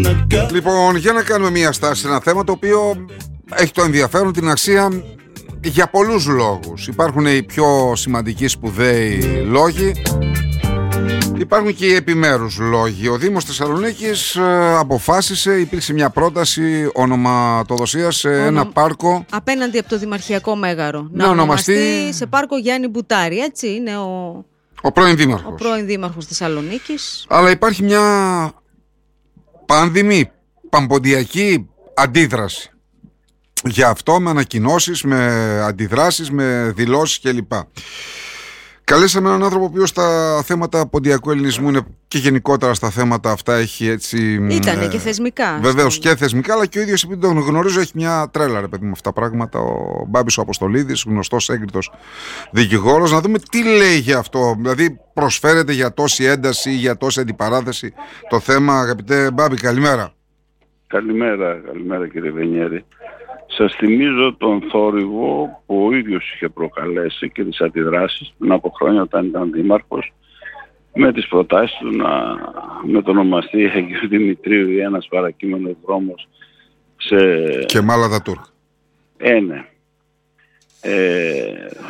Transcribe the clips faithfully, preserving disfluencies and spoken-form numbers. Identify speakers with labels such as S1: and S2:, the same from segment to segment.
S1: Λοιπόν, για να κάνουμε μια στάση σε ένα θέμα το οποίο έχει το ενδιαφέρον, την αξία για πολλούς λόγους. Υπάρχουν οι πιο σημαντικοί σπουδαίοι λόγοι, υπάρχουν και οι επιμέρους λόγοι. Ο Δήμος Θεσσαλονίκης ε, αποφάσισε, υπήρξε μια πρόταση ονοματοδοσίας σε Ονο... ένα πάρκο
S2: απέναντι από το Δημαρχιακό Μέγαρο.
S1: Να ονομαστεί...
S2: ονομαστεί σε πάρκο Γιάννη Μπουτάρη, έτσι είναι ο,
S1: ο πρώην Δήμαρχος.
S2: Ο πρώην Δήμαρχος Θεσσαλονίκης.
S1: Αλλά υπάρχει μια πάνδημη, παμποντιακή αντίδραση για αυτό, με ανακοινώσεις, με αντιδράσεις, με δηλώσεις κλπ. Καλέσαμε έναν άνθρωπο ο οποίος στα θέματα ποντιακού ελληνισμού είναι και γενικότερα στα θέματα αυτά έχει έτσι.
S2: Ήτανε ε, και θεσμικά.
S1: Βεβαίως και θεσμικά, αλλά και ο ίδιος, επειδή τον γνωρίζω, έχει μια τρέλα ρε παιδί με αυτά τα πράγματα. Ο Μπάμπης ο Αποστολίδης, γνωστός έγκριτος δικηγόρος. Να δούμε τι λέει για αυτό. Δηλαδή, προσφέρεται για τόση ένταση ή για τόση αντιπαράθεση το θέμα. Αγαπητέ Μπάμπη, καλημέρα.
S3: Καλημέρα, καλημέρα κύριε Βενιέρη. Σας θυμίζω τον θόρυβο που ο ίδιος είχε προκαλέσει και τις αντιδράσεις πριν από χρόνια όταν ήταν δήμαρχος με τις προτάσεις του να μετονομαστεί Αγίου Δημητρίου ή ένας παρακείμενος δρόμος σε...
S1: Κεμάλ Ατατούρκ.
S3: Ε, ναι. Ε,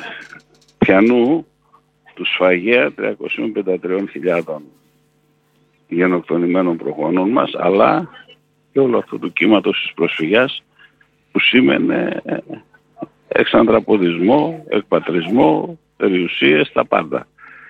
S3: πιανού του σφαγέα τριακόσιες πενήντα τρεις χιλιάδες γενοκτονημένων προγόνων μας, αλλά και όλο αυτό του κύματος της προσφυγιάς που σήμαινε εξανδραποδισμό, εκπατρισμό, περιουσίες, τα πάντα.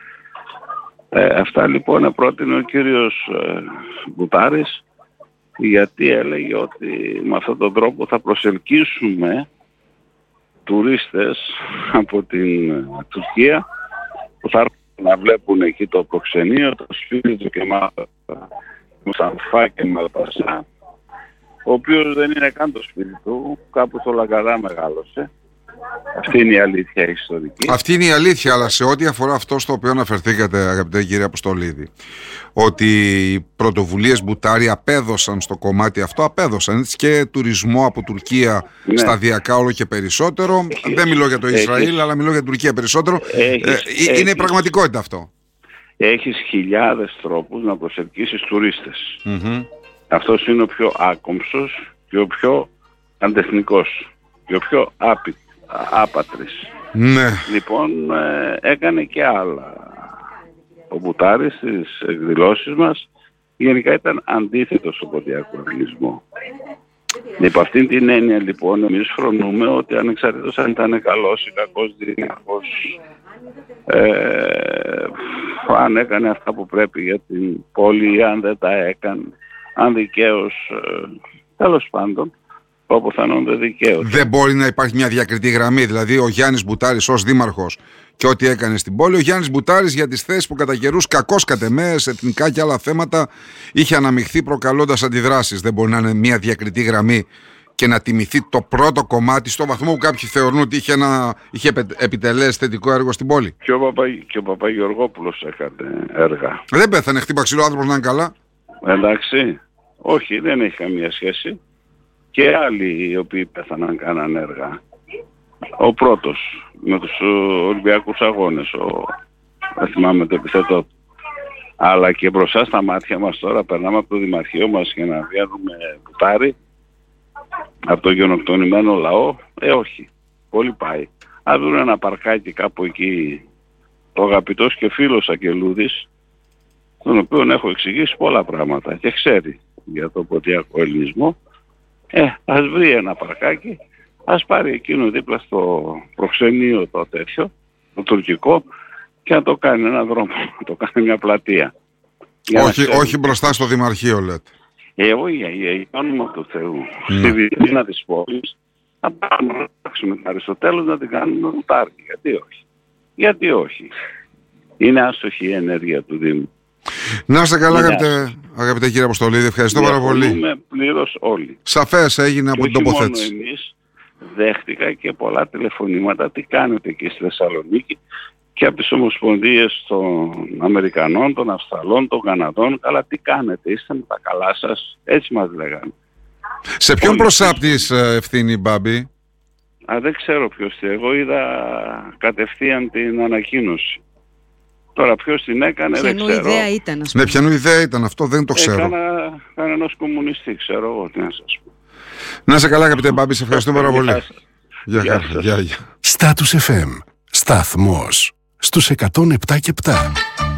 S3: Ε, αυτά λοιπόν πρότεινε ο κύριος ε, Μπουτάρης, γιατί έλεγε ότι με αυτόν τον τρόπο θα προσελκύσουμε τουρίστες από την ε, Τουρκία που θα έρθουν να βλέπουν εκεί το προξενείο, το σπίτι του Κεμάλ Μουσταφά και Μαλπασά, ο οποίος δεν είναι καν το σπίτι του, κάπου στο Λαγκαδά μεγάλωσε. Αυτή είναι η αλήθεια ιστορική.
S1: Αυτή είναι η αλήθεια, αλλά σε ό,τι αφορά αυτό στο οποίο αναφερθήκατε, αγαπητέ κύριε Αποστολίδη, ότι οι πρωτοβουλίες Μπουτάρη απέδωσαν στο κομμάτι αυτό, απέδωσαν έτσι, και τουρισμό από Τουρκία ναι. σταδιακά όλο και περισσότερο. Έχεις, δεν μιλώ για το Ισραήλ, έχεις, αλλά μιλώ για την Τουρκία περισσότερο. Έχεις, ε, είναι έχεις, η πραγματικότητα αυτό.
S3: Έχεις χιλιάδες τρόπους να προσελκύσεις τουρίστες.
S1: Mm-hmm.
S3: Αυτός είναι ο πιο άκομψος και ο πιο αντεθνικός και ο πιο άπη, άπατρης.
S1: Ναι.
S3: Λοιπόν, ε, έκανε και άλλα. Ο Μπουτάρης στις εκδηλώσεις μας γενικά ήταν αντίθετος στον ποντιακό ελληνισμό. Υπό αυτήν την έννοια λοιπόν εμείς φρονούμε ότι ανεξαρτήτως αν ήταν καλός ή κακός δήμαρχος, ε, αν έκανε αυτά που πρέπει για την πόλη ή αν δεν τα έκανε, αν δικαίως, ε, τέλος πάντων, όπου θανόνται δικαίως.
S1: Δεν μπορεί να υπάρχει μια διακριτή γραμμή, δηλαδή ο Γιάννης Μπουτάρης ως δήμαρχος και ό,τι έκανε στην πόλη. Ο Γιάννης Μπουτάρης για τις θέσεις που κατά καιρούς κακώς κατ' εμέ, σε εθνικά και άλλα θέματα, είχε αναμειχθεί προκαλώντας αντιδράσεις. Δεν μπορεί να είναι μια διακριτή γραμμή και να τιμηθεί το πρώτο κομμάτι στο βαθμό που κάποιοι θεωρούν ότι είχε, ένα, είχε επιτελέσει θετικό έργο στην πόλη.
S3: Και ο, Παπα, και ο Παπαγεωργόπουλος έκανε έργα.
S1: Δεν πέθανε, χτύπα ξύλο άνθρωπος να είναι καλά.
S3: Εντάξει, όχι, δεν έχει καμία σχέση. Και άλλοι οι οποίοι πέθαναν κάναν έργα. Ο πρώτος με τους Ολυμπιακούς Αγώνες, ο, δεν θυμάμαι το επιθέτω, αλλά και μπροστά στα μάτια μας τώρα περνάμε από το Δημαρχείο μας για να βγαίνουμε Μπουτάρι από το γενοκτονημένο λαό. Ε, όχι, πολύ πάει. Αν δουν ένα παρκάκι κάπου εκεί, ο αγαπητός και φίλος Αγγελούδης, τον οποίο έχω εξηγήσει πολλά πράγματα και ξέρει για το ποντιακό ελληνισμό, ε, ας βρει ένα παρκάκι, ας πάρει εκείνο δίπλα στο προξενείο το τέτοιο, το τουρκικό, και να το κάνει ένα δρόμο, να το κάνει μια πλατεία.
S1: Όχι, όχι μπροστά στο Δημαρχείο λέτε.
S3: Εγώ για, για, για όνομα του Θεού, mm. στη βιτρίνα της πόλης, να πάρουμε να φτιάξουμε τα Αριστοτέλους να την κάνουμε Μπουτάρι. Γιατί όχι. Γιατί όχι. Είναι άστοχη η ενέργεια του Δήμου.
S1: Να είστε καλά, αγαπητέ, αγαπητέ κύριε Αποστολίδη, ευχαριστώ πάρα πολύ.
S3: Διαφωνούμε πλήρως όλοι.
S1: Σαφές έγινε από την τοποθέτηση.
S3: Όχι μόνο εμείς, δέχτηκα και πολλά τηλεφωνήματα τι κάνετε εκεί στη Θεσσαλονίκη και από τις ομοσπονδίες των Αμερικανών, των Αυστραλών, των Καναδών. Καλά, τι κάνετε, είστε με τα καλά σας, έτσι μας λέγανε.
S1: Σε ποιον προσάπτεις ευθύνη, Μπάμπη?
S3: Α, δεν ξέρω ποιος. Εγώ είδα κατευθείαν την ανακοίνωση. Τώρα ποιος την έκανε δεν
S2: Ποιανού
S3: ξέρω.
S2: ιδέα ήταν, ας πούμε.
S1: Ναι, ποιανού ιδέα ήταν αυτό, δεν το ξέρω.
S3: Έκανα κανένας κομμουνιστή, ξέρω εγώ τι να σας πω.
S1: Να είσαι καλά, αγαπητέ Μπάμπη, σε ευχαριστώ πάρα πολύ.
S3: Γεια σας.
S1: Γεια
S3: Γεια
S1: χαρά,
S3: σας.
S1: γεια, γεια.
S4: Status εφ εμ. Σταθμός στους εκατόν επτά και επτά.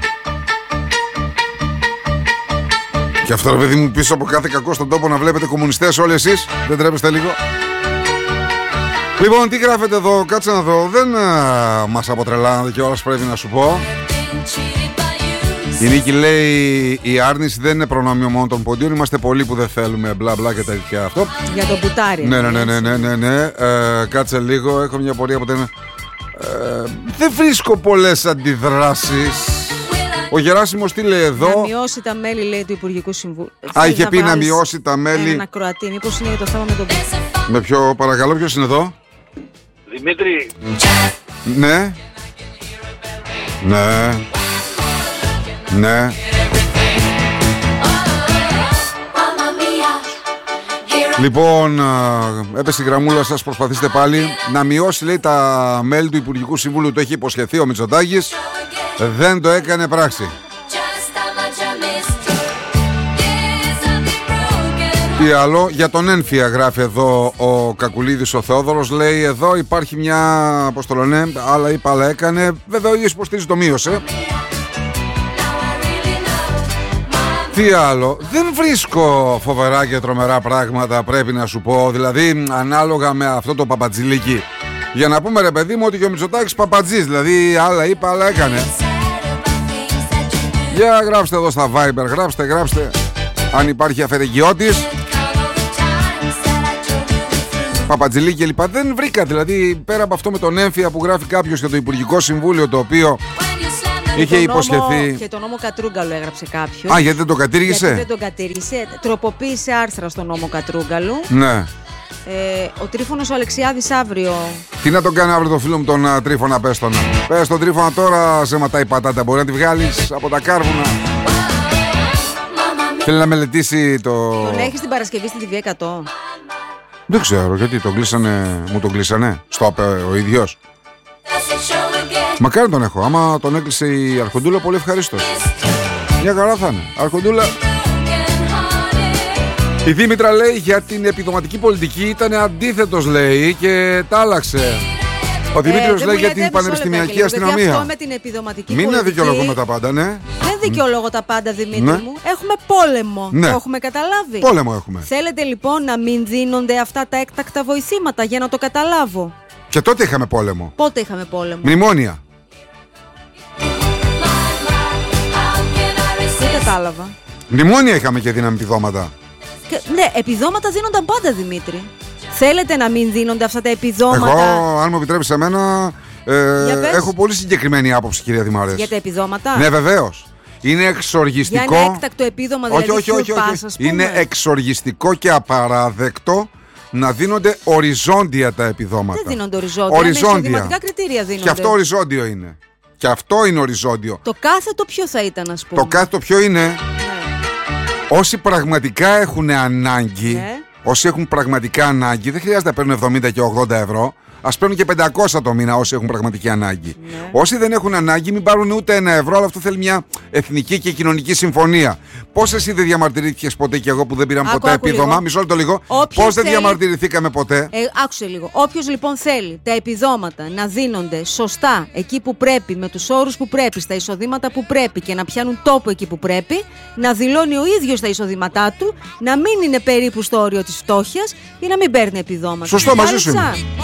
S1: Και αυτό, ρε παιδί μου, πίσω από κάθε κακό στον τόπο να βλέπετε κομμουνιστές όλοι εσείς. Δεν τρέπεστε λίγο? Λοιπόν, τι γράφετε εδώ, κάτσε να δω. Δεν α, μας αποτρελάνατε κιόλας, πρέπει να σου πω. Η Νίκη λέει: η άρνηση δεν είναι προνόμιο μόνο των ποντίων. Είμαστε πολλοί που δεν θέλουμε μπλα μπλα και τέτοια αυτό.
S2: Για τον Μπουτάρη.
S1: Ναι, ναι, ναι, ναι, ναι, ναι, ναι. Ε, κάτσε λίγο, έχω μια πορεία από την. Ε, δεν βρίσκω πολλές αντιδράσεις. Ο Γεράσιμος τι λέει εδώ?
S2: Να μειώσει τα μέλη, λέει, του Υπουργικού Συμβουλίου.
S1: Α, είχε πει να μειώσει τα μέλη.
S2: Ένα ακροατή. Μήπως είναι για το θέμα με τον Μπουτάρη.
S1: Με ποιο, παρακαλώ, ποιος είναι εδώ?
S3: Δημήτρη,
S1: Ναι. Ναι. Ναι. Λοιπόν, α, έπεσε η γραμμούλα σας, προσπαθήστε πάλι. Να μειώσει, λέει, τα μέλη του Υπουργικού Συμβούλου. Το έχει υποσχεθεί ο Μητσοτάκης. Δεν το έκανε πράξη. Τι άλλο? Για τον Ένφια γράφει εδώ ο Κακουλίδης ο Θεόδωρος. Λέει εδώ υπάρχει μια, πώς το λένε, άλλα είπα άλλα έκανε. Βέβαια ο ίδιος υποστηρίζει το μείωσε. Τι άλλο? Δεν βρίσκω φοβερά και τρομερά πράγματα, πρέπει να σου πω. Δηλαδή ανάλογα με αυτό το παπατζηλίκι. Για να πούμε, ρε παιδί μου, ότι και ο Μητσοτάκης παπατζής. Δηλαδή άλλα είπα άλλα έκανε. Για γράψτε εδώ στα Viber, γράψτε, γράψτε. Αν υπάρχει αφαιρεγγιώτης, Παπατζηλίκη και λοιπά. Δεν βρήκα, δηλαδή πέρα από αυτό με τον Έμφυα που γράφει κάποιος για το Υπουργικό Συμβούλιο, το οποίο είχε υποσχεθεί.
S2: Και τον νόμο Κατρούγκαλου έγραψε κάποιος.
S1: Α, γιατί δεν τον κατήργησε?
S2: Γιατί δεν τον κατήργησε. Τροποποίησε άρθρα στον νόμο Κατρούγκαλου.
S1: Ναι.
S2: Ε, ο Τρίφωνος ο Αλεξιάδης αύριο.
S1: Τι να τον κάνει αύριο το φίλο μου τον uh, Τρίφωνα, πες τον. Πες τον Τρίφωνα τώρα, σε ματάει πατάτα. Μπορεί να τη βγάλεις από τα κάρβουνα. Θέλει να μελετήσει το.
S2: Τον έχει την Παρασκευή στην τι βι εκατό.
S1: Δεν ξέρω γιατί, τον κλείσανε, μου τον κλείσανε. Στο είπε ο ίδιος. Μακάρι τον έχω. Άμα τον έκλεισε η Αρχοντούλα, πολύ ευχαριστώ. Μια χαρά θα είναι. Αρχοντούλα. Η Δήμητρα λέει για την επιδοματική πολιτική ήταν αντίθετος, λέει, και τα άλλαξε. Ο Δημήτριος
S2: ε,
S1: λέει για την πανεπιστημιακή αστυνομία.
S2: Αυτό με την επιδοματική
S1: Μην
S2: πολιτική.
S1: δικαιολογούμε τα πάντα, ναι.
S2: Δεν δικαιολογώ τα πάντα, Δημήτρη
S1: Ναι.
S2: μου. Έχουμε πόλεμο.
S1: Ναι.
S2: Το έχουμε καταλάβει.
S1: Πόλεμο έχουμε.
S2: Θέλετε λοιπόν να μην δίνονται αυτά τα έκτακτα βοηθήματα, για να το καταλάβω.
S1: Και τότε είχαμε πόλεμο.
S2: Πότε είχαμε πόλεμο?
S1: Μνημόνια.
S2: Δεν κατάλαβα.
S1: Μνημόνια είχαμε και δίναμε επιδόματα.
S2: Και, ναι, επιδόματα δίνονταν πάντα, Δημήτρη. Θέλετε να μην δίνονται αυτά τα επιδόματα?
S1: Εγώ, αν μου επιτρέπεις εμένα, ε,
S2: Για πες.
S1: έχω πολύ συγκεκριμένη άποψη, κυρία Δημαρές.
S2: Για τα επιδόματα?
S1: Ναι, βεβαίως. Είναι εξοργιστικό.
S2: Για ένα έκτακτο επίδομα, δηλαδή
S1: όχι, όχι, όχι,
S2: full pass,
S1: όχι.
S2: ας πούμε.
S1: Είναι εξοργιστικό και απαράδεκτο να δίνονται οριζόντια τα επιδόματα.
S2: Δεν δίνονται οριζόντια.
S1: Οριζόντια.
S2: Με εισοδηματικά κριτήρια δίνονται.
S1: Και αυτό οριζόντιο είναι. Και αυτό είναι οριζόντιο.
S2: Το κάθετο ποιο θα ήταν, ας πούμε?
S1: Το κάθετο ποιο είναι?
S2: Ναι.
S1: Όσοι πραγματικά έχουν ανάγκη,
S2: Ναι.
S1: όσοι έχουν πραγματικά ανάγκη, δεν χρειάζεται να παίρνουν εβδομήντα και ογδόντα ευρώ. Ας παίρνουν και πεντακόσια το μήνα όσοι έχουν πραγματική ανάγκη.
S2: Ναι.
S1: Όσοι δεν έχουν ανάγκη, μην πάρουν ούτε ένα ευρώ, αλλά αυτό θέλει μια εθνική και κοινωνική συμφωνία. Πώς εσύ δεν διαμαρτυρήθηκες ποτέ, και εγώ που δεν πήραμε
S2: Άκου,
S1: ποτέ
S2: άκου
S1: επίδομα?
S2: λίγο.
S1: Μισό λεπτό λίγο.
S2: Όποιος
S1: Πώς δεν
S2: θέλει-
S1: διαμαρτυρηθήκαμε ποτέ?
S2: Ε, άκουσε λίγο. Όποιος λοιπόν θέλει τα επιδόματα να δίνονται σωστά εκεί που πρέπει, με τους όρους που πρέπει, στα εισοδήματα που πρέπει και να πιάνουν τόπο εκεί που πρέπει, να δηλώνει ο ίδιος τα εισοδήματά του, να μην είναι περίπου στο όριο της φτώχειας ή να μην παίρνει επιδόματα.
S1: Σωστό, μαζί σου
S2: Μάλιστα.
S1: είμαι.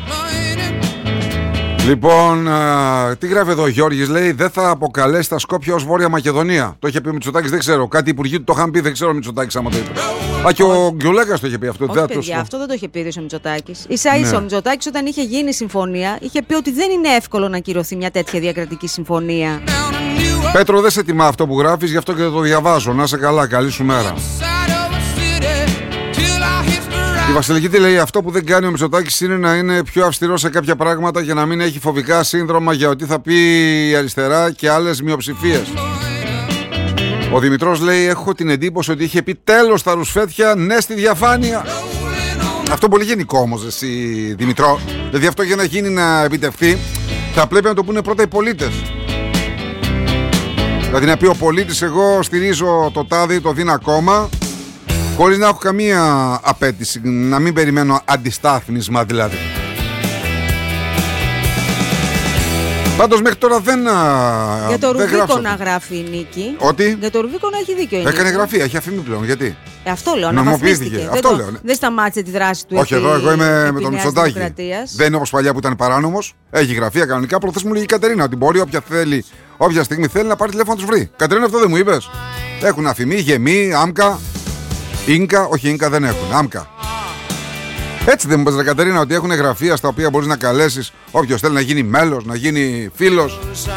S1: Λοιπόν, α, τι γράφει εδώ ο Γιώργης? Λέει δεν θα αποκαλέσει τα Σκόπια ως Βόρεια Μακεδονία. Το είχε πει ο Μητσοτάκης, δεν ξέρω. Κάτι υπουργοί του το είχαν πει, δεν ξέρω ο Μητσοτάκης άμα το είπε. Α, και ο Γκιουλέκας το είχε πει αυτό.
S2: Όχι,
S1: δεν θα το
S2: παιδιά,
S1: σου-
S2: αυτό δεν το είχε πει ο Μητσοτάκης. Ίσα ίσα
S1: Ναι.
S2: ο Μητσοτάκης, όταν είχε γίνει η συμφωνία, είχε πει ότι δεν είναι εύκολο να κυρωθεί μια τέτοια διακρατική συμφωνία.
S1: Πέτρο, δεν σε τιμά αυτό που γράφεις, γι' αυτό και το διαβάζω. Να είσαι καλά, καλή σου μέρα. Η Βασιλική τι λέει? Αυτό που δεν κάνει ο Μητσοτάκης είναι να είναι πιο αυστηρός σε κάποια πράγματα για να μην έχει φοβικά σύνδρομα για ότι θα πει η αριστερά και άλλες μειοψηφίες. Ο Δημητρός λέει έχω την εντύπωση ότι είχε πει τέλος στα ρουσφέτια, ναι στη διαφάνεια. Αυτό πολύ γενικό όμως, εσύ Δημητρό. Δηλαδή αυτό για να γίνει, να επιτευχθεί, θα πρέπει να το πούνε πρώτα οι πολίτες. Δηλαδή να πει ο πολίτης, εγώ στηρίζω το τάδε ή το δίνα κόμμα, χωρίς να έχω καμία απέτηση, να μην περιμένω αντιστάθμισμα δηλαδή. Πάντως μέχρι τώρα δεν.
S2: Για το
S1: δεν
S2: Ρουβίκονα γράφει η Νίκη.
S1: Ότι?
S2: Για το Ρουβίκονα έχει δίκιο. Η
S1: Έκανε
S2: Νίκη.
S1: γραφή, έχει αφήμη πλέον. Γιατί?
S2: Ε, αυτό λέω,
S1: νομιμοποιήθηκε.
S2: αναβαθμίστηκε.
S1: Αυτό
S2: δεν,
S1: λέω, ναι.
S2: δεν σταμάτησε τη δράση του.
S1: Όχι,
S2: επί,
S1: εδώ εγώ είμαι
S2: επί
S1: με τον
S2: Νέας
S1: Μητσοτάκη.
S2: Δημοκρατίας.
S1: Δεν είναι όπως παλιά που ήταν παράνομος. Έχει γραφεία κανονικά. Προχθές μου λέει η Κατερίνα ότι μπορεί όποια, θέλει, όποια στιγμή θέλει να πάρει τηλέφωνο να τους βρει. Κατερίνα, αυτό δεν μου είπες? Έχουν αφημί, γεμή, άμκα. Ίνκα, όχι Ίνκα δεν έχουν. Άμκα. Έτσι δεν μου πες, ρε Κατερίνα, ότι έχουν γραφεία στα οποία μπορείς να καλέσεις όποιος θέλει να γίνει μέλος, να γίνει φίλος?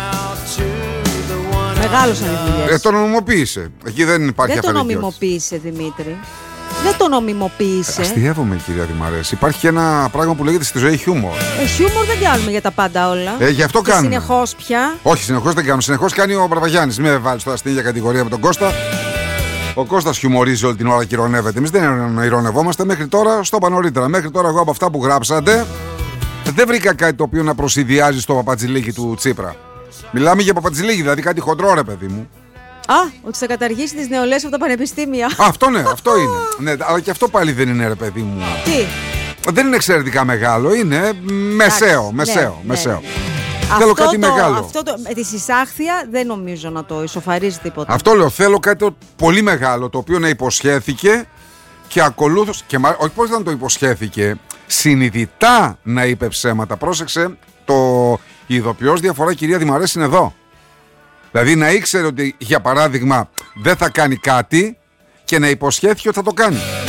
S2: Μεγάλωσαν οι δουλειές.
S1: Ε, το νομιμοποίησε. Εκεί δεν υπάρχει
S2: Δεν το
S1: αφαιρετική.
S2: νομιμοποίησε, Δημήτρη. Δεν το νομιμοποίησε.
S1: Αστειεύομαι, κυρία Δημαρέση. Υπάρχει και ένα πράγμα που λέγεται στη ζωή χιούμορ.
S2: Ε, χιούμορ δεν κάνουμε για τα πάντα όλα.
S1: Ε, γι' αυτό
S2: Και
S1: κάνουμε.
S2: συνεχώς πια.
S1: Όχι, συνεχώς δεν κάνουμε. Συνεχώς κάνει ο Μπραβαγιάννης. Μην με βάλεις τώρα στην ίδια κατηγορία με τον Κώστα. Ο Κώστας χιουμορίζει όλη την ώρα και ειρωνεύεται. Εμείς δεν ειρωνευόμαστε μέχρι τώρα, στο είπα νωρίτερα. Μέχρι τώρα, εγώ από αυτά που γράψατε, δεν βρήκα κάτι το οποίο να προσυδειάζει στο παπατζηλίκι του Τσίπρα. Μιλάμε για παπατζηλίκι, δηλαδή κάτι χοντρό, ρε παιδί μου.
S2: Α, ότι θα καταργήσει τις νεολαίες από τα πανεπιστήμια.
S1: Α, αυτό ναι, αυτό είναι. Ναι, αλλά και αυτό πάλι δεν είναι, ρε παιδί μου.
S2: Τι?
S1: Δεν είναι εξαιρετικά μεγάλο, είναι μεσαίο,
S2: Εντάξει,
S1: μεσαίο,
S2: ναι,
S1: μεσαίο.
S2: ναι.
S1: Θέλω
S2: Αυτό
S1: κάτι
S2: το,
S1: μεγάλο.
S2: Αυτό το, με τη συσάχθεια δεν νομίζω να το ισοφαρίζει τίποτα.
S1: Αυτό λέω, θέλω κάτι το πολύ μεγάλο, το οποίο να υποσχέθηκε και ακολούθως, και μα- όχι πώς να το υποσχέθηκε, συνειδητά να είπε ψέματα. Πρόσεξε, το η ειδοποιώς διαφορά, κυρία Δημαρέση, είναι εδώ. Δηλαδή να ήξερε ότι, για παράδειγμα, δεν θα κάνει κάτι και να υποσχέθηκε ότι θα το κάνει.